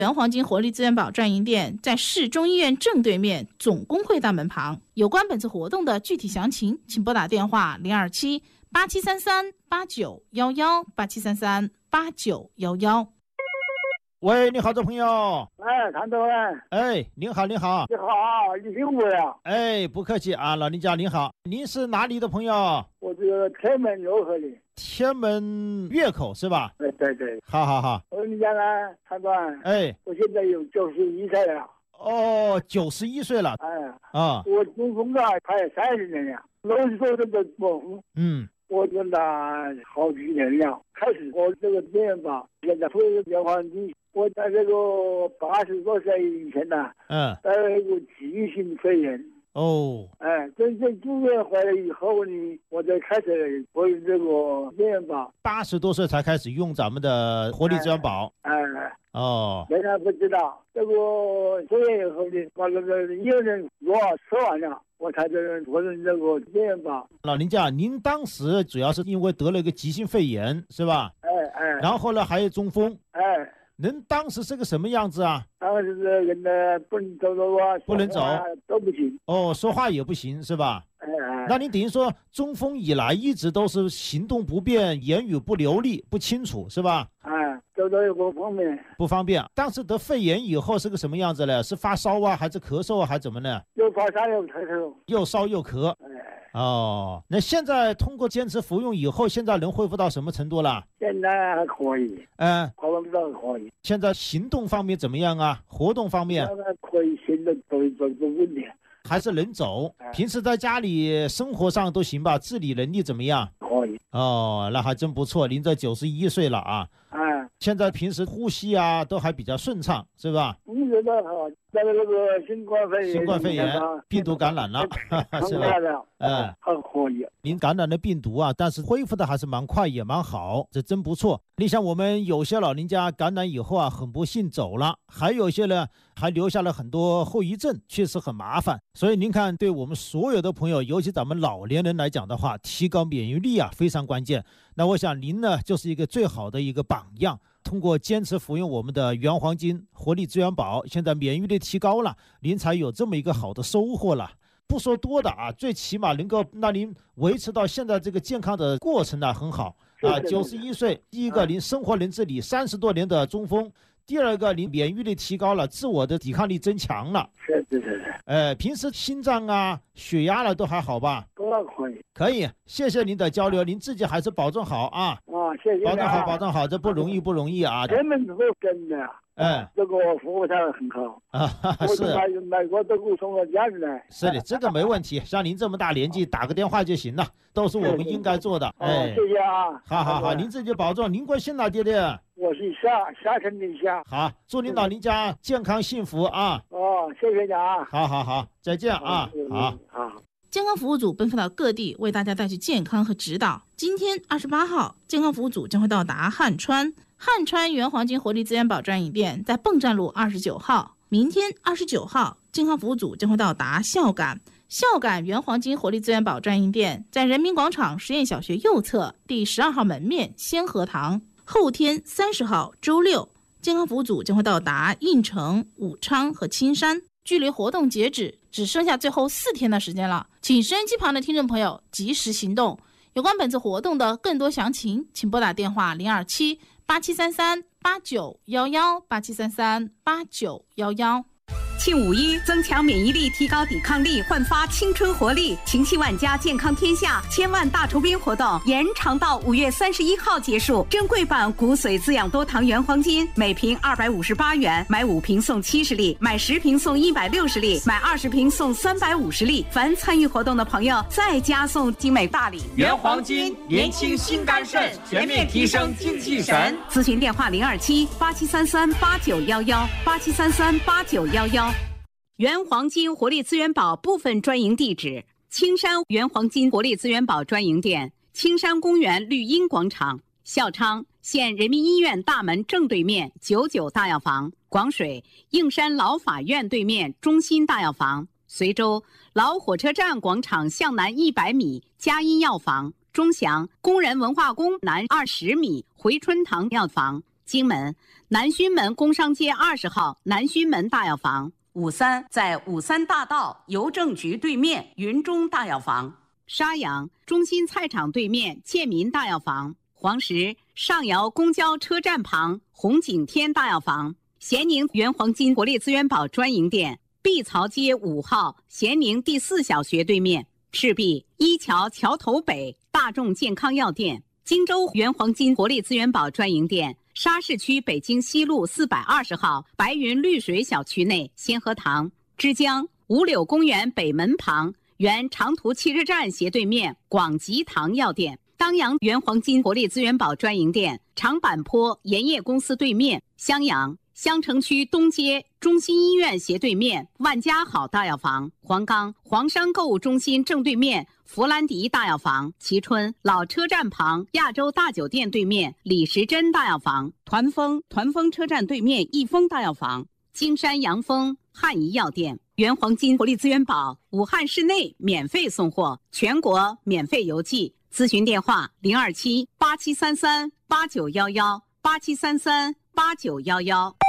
原黄金活力资源宝专营店在市中医院正对面总工会大门旁。有关本次活动的具体详情，请拨打电话027-8733-8911，8733-8911。 喂，你好，这朋友。 谭主任。 您好。 你好，你辛苦了。 不客气啊，老人家您好。您是哪里的朋友？ 我这个天门漯河的。 天门月口是吧？ 对。 好。 我跟你讲呢，谭主任。我现在有91岁了。 91岁了。 我中风了快30年了，60岁的中风。我跟他好几年了。开始我这个电宝，现在恢复原黄金。我在这个80多岁以前呢，得了一个急性肺炎。真正住院回来以后呢，我才开始活用这个电宝。 80多岁才开始用咱们的活力资源宝。 原来不知道这个住院以后呢，把那个医院药吃完了，我才能活用这个电宝。 老人家，您当时主要是因为得了一个急性肺炎，是吧？然后呢，还有中风。您当时是个什么样子啊？ 当时是人呢不能走路啊， 不能走都不行。 说话也不行是吧？那您等于说中风以来一直都是行动不便，言语不流利，不清楚是吧？ 走都有不方便。 当时得肺炎以后是个什么样子呢？是发烧啊，还是咳嗽啊，还是怎么呢？ 又发烧又咳嗽。 又烧又咳。那现在通过坚持服用以后，现在能恢复到什么程度了？ 现在还可以。活动倒可以。 现在行动方面怎么样啊？活动方面？ 可以，行动都不问题。 还是能走。平时在家里生活上都行吧？自理能力怎么样？ 可以。 那还真不错。您这91岁了啊。现在平时呼吸啊都还比较顺畅，是吧？ 觉得好。那个新冠肺炎病毒感染了，是吧？ 还可以。 您感染了病毒啊，但是恢复的还是蛮快，也蛮好，这真不错。你像我们有些老人家感染以后啊，很不幸走了，还有一些呢还留下了很多后遗症，确实很麻烦。所以您看，对我们所有的朋友，尤其咱们老年人来讲的话，提高免疫力啊非常关键。那我想您呢就是一个最好的一个榜样。通过坚持服用我们的原黄金活力资源宝，现在免疫力提高了，您才有这么一个好的收获了。不说多的啊，最起码能够让您维持到现在这个健康的过程呢很好啊。91岁，第一个您生活能自理，30多年的中风。第二个，您免疫力提高了，自我的抵抗力增强了。 是。 平时心脏啊、血压了都还好吧？ 都可以。 可以，谢谢您的交流，您自己还是保重好啊。 谢谢。 保重好，这不容易啊。 根本都跟的。这个服务态很好。是。美国都给我送到家里来。 是的，这个没问题。像您这么大年纪，打个电话就行了，都是我们应该做的。 谢谢啊。 好，您自己保重。您贵姓哪爹爹？ 我是夏城的夏。 好，祝您老人家健康幸福啊。 谢谢你啊。 好，再见啊。 好。 健康服务组奔赴到各地，为大家带去健康和指导。今天28号，健康服务组将会到达汉川原黄金活力资源宝专营店，在泵站路29号。明天29号，健康服务组将会到达孝感原黄金活力资源宝专营店，在人民广场实验小学右侧第12号门面先河堂。后天30号周六，健康服务组将会到达应城、武昌和青山。距离活动截止只剩下最后4天的时间了，请收音机旁的听众朋友及时行动。有关本次活动的更多详情，请拨打电话027-8733-8911，8733-8911。 庆5·1，增强免疫力，提高抵抗力，焕发青春活力。情系万家，健康天下千万大酬宾活动延长到5月31号结束。珍贵版骨髓滋养多糖原黄金每瓶258元，买5瓶送70粒，买10瓶送160粒，买20瓶送350粒。凡参与活动的朋友再加送精美大礼。 原黄金，年轻心肝肾，全面提升精气神。 咨询电话027-8733-8911，8733-8911。原黄金活力资源宝部分专营地址：青山原黄金活力资源宝专营店，青山公园绿荫广场；孝昌县人民医院大门正对面99大药房；广水应山老法院对面中心大药房；随州老火车站广场向南100米佳音药房；钟祥工人文化宫南20米回春堂药房； 荆门南圩门工商街20号南圩门大药房。 53在53大道邮政局对面云中大药房。 沙阳中心菜场对面建民大药房。黄石上窑公交车站旁红景天大药房。咸宁原黄金活力资源宝专营店碧槽街5号咸宁第4小学对面。赤壁一桥桥头北大众健康药店。荆州原黄金活力资源宝专营店沙市区北京西路420号白云绿水小区内先河堂。枝江五柳公园北门旁原长途汽车站斜对面广吉堂药店。当阳原黄金活力资源宝专营店长坂坡盐业公司对面。襄阳襄城区东街中心医院斜对面万家好大药房。黄冈黄山购物中心正对面弗兰迪大药房。蕲春老车站旁亚洲大酒店对面李时珍大药房。团风车站对面益丰大药房。金山阳丰汉仪药店。原黄金活力资源宝武汉市内免费送货，全国免费邮寄。咨询电话0278733891187338911。